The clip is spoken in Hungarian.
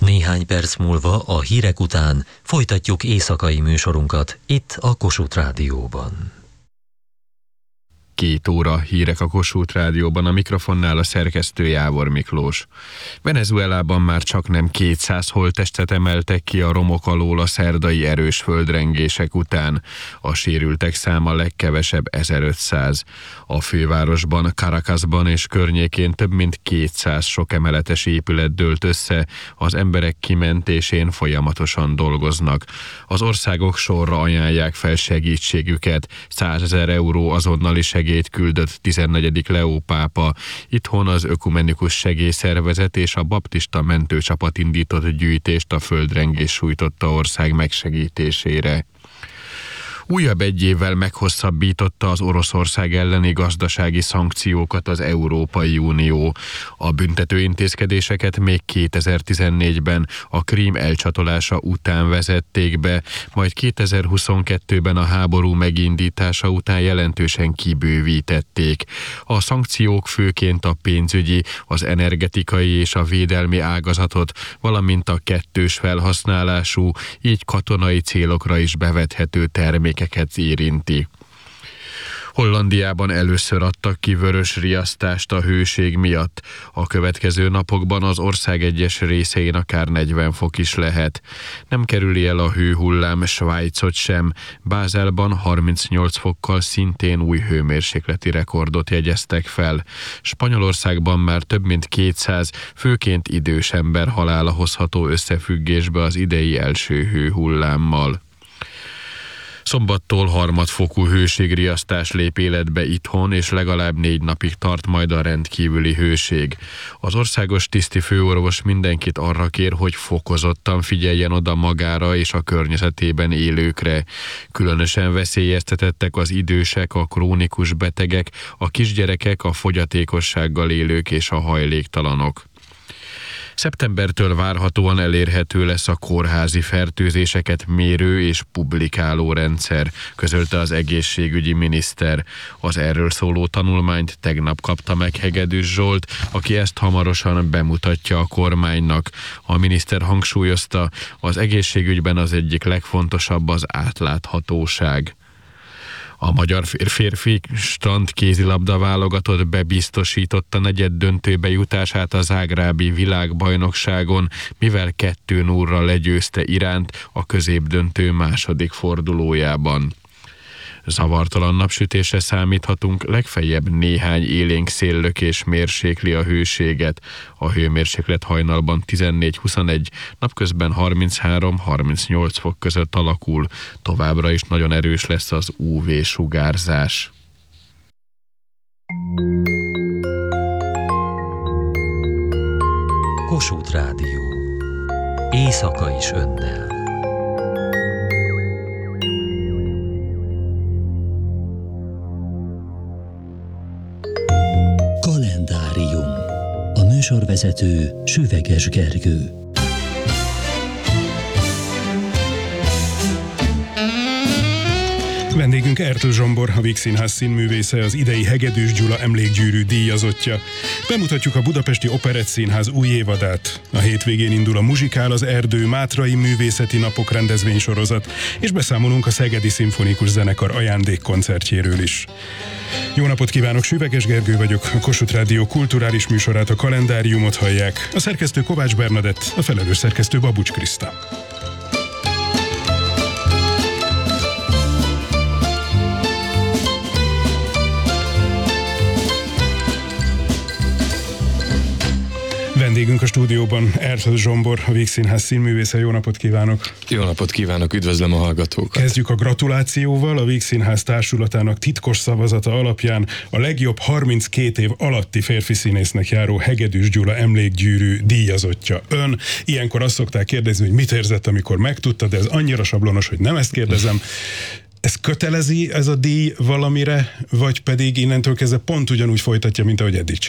Néhány perc múlva a hírek után folytatjuk éjszakai műsorunkat itt a Kossuth Rádióban. 2 óra hírek a Kossuth Rádióban, a mikrofonnál a szerkesztő Jávor Miklós. Venezuelában már csaknem 200 holttestet emeltek ki a romok alól a szerdai erős földrengések után. A sérültek száma legkevesebb 1500. A fővárosban, Caracasban és környékén több mint 200 sok emeletes épület dőlt össze, az emberek kimentésén folyamatosan dolgoznak. Az országok sorra ajánlják fel segítségüket, 100 000 euró azonnali segélyt küldött 14. Leó pápa. Itthon az Ökumenikus Segélyszervezet és a baptista mentőcsapat indított gyűjtést a földrengés sújtotta ország megsegítésére. Újabb 1 évvel meghosszabbította az Oroszország elleni gazdasági szankciókat az Európai Unió. A büntető intézkedéseket még 2014-ben a Krím elcsatolása után vezették be, majd 2022-ben a háború megindítása után jelentősen kibővítették. A szankciók főként a pénzügyi, az energetikai és a védelmi ágazatot, valamint a kettős felhasználású, így katonai célokra is bevethető termékeket érinti. Hollandiában először adtak ki vörös riasztást a hőség miatt. A következő napokban az ország egyes részein akár 40 fok is lehet. Nem kerüli el a hőhullám Svájcot sem. Bázelban 38 fokkal szintén új hőmérsékleti rekordot jegyeztek fel. Spanyolországban már több mint 200, főként idős ember halála hozható összefüggésbe az idei első hőhullámmal. Szombattól harmadfokú hőségriasztás lép életbe itthon, és legalább 4 napig tart majd a rendkívüli hőség. Az országos tiszti főorvos mindenkit arra kér, hogy fokozottan figyeljen oda magára és a környezetében élőkre. Különösen veszélyeztetettek az idősek, a krónikus betegek, a kisgyerekek, a fogyatékossággal élők és a hajléktalanok. Szeptembertől várhatóan elérhető lesz a kórházi fertőzéseket mérő és publikáló rendszer, közölte az egészségügyi miniszter. Az erről szóló tanulmányt tegnap kapta meg Hegedűs Zsolt, aki ezt hamarosan bemutatja a kormánynak. A miniszter hangsúlyozta, az egészségügyben az egyik legfontosabb az átláthatóság. A magyar férfi strand kézilabda válogatott bebiztosította negyeddöntőbe jutását a zágrábi világbajnokságon, mivel 2-0-ra legyőzte Iránt a középdöntő második fordulójában. Zavartalan napsütésre számíthatunk, legfeljebb néhány élénk széllökés mérsékli a hőséget. A hőmérséklet hajnalban 14-21, napközben 33-38 fok között alakul. Továbbra is nagyon erős lesz az UV-sugárzás. Kossuth Rádió. Éjszaka is önnel. Kalendárium. A műsorvezető Süveges Gergő. Vendégünk Ertl Zsombor, a Víg Színház színművésze, az idei Hegedűs Gyula emlékgyűrű díjazottja. Bemutatjuk a Budapesti Operettszínház új évadát. A hétvégén indul a Muzsikál az Erdő Mátrai Művészeti Napok rendezvénysorozat, és beszámolunk a Szegedi Szimfonikus Zenekar ajándékkoncertjéről is. Jó napot kívánok, Süveges Gergő vagyok, a Kossuth Rádió kulturális műsorát, a Kalendáriumot hallják. A szerkesztő Kovács Bernadett, a felelős szerkesztő Babucs Kriszta. Vendégünk a stúdióban Ertl Zsombor, a Víg Színház színművésze. Jó napot kívánok! Jó napot kívánok, üdvözlöm a hallgatókat! Kezdjük a gratulációval. A Víg Színház társulatának titkos szavazata alapján a legjobb 32 év alatti férfi színésznek járó Hegedűs Gyula emlékgyűrű díjazottja ön. Ilyenkor azt szokták kérdezni, hogy mit érzett, amikor megtudta, de ez annyira sablonos, hogy nem ezt kérdezem. Ez kötelezi ez a díj valamire, vagy pedig innentől kezdve pont ugyanúgy folytatja, mint ahogy eddig